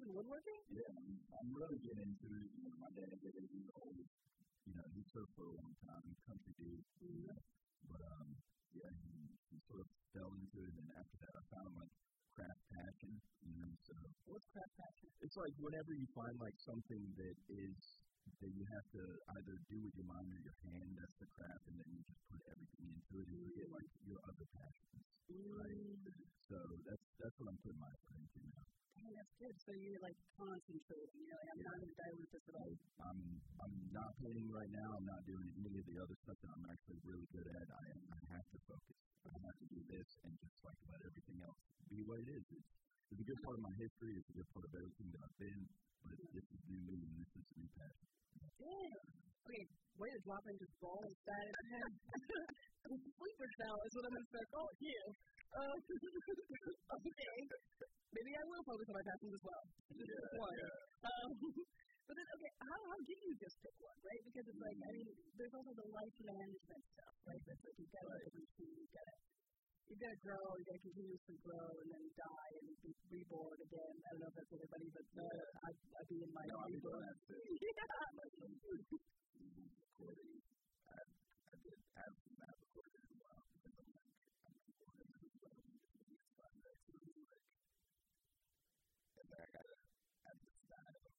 in woodworking? Yeah, I'm really getting into it. You know, my dad did it. He's old. You know, he surfed for a long time, country dude. Mm-hmm. But, yeah, he sort of fell into it, and after that I found, like, craft passion, you know, so. What's craft passion? It's like whenever you find, like, something that you have to either do with your mind or your hand, that's the craft, and then you just put everything into it, and you get, like, your other passions, right? So that's what I'm putting my effort into now. Dang, that's good. So you're, like, concentrating. You're like, I'm not going to dilute this at all. I'm not painting right now. I'm not doing any of the other stuff that I'm actually really good at. I have to focus. I have to do this and just, like, let everything else be what it is. It's a good part of my history. It's a good part of everything that I've been. But this is new me, and this is new passion. Damn. Okay, way to drop into ball and status. Sleeper cell is what I'm going to start calling you. Okay. Maybe I will focus on my passions as well. But then, okay, how do you just pick one, right? Because it's like, I mean, there's also the life management stuff, right? That's like, you've got to have a routine, you've got to grow, you've got to continuously grow, and then die, and be reborn again. I don't know if that's everybody, but I'd be in my... No, I've been doing that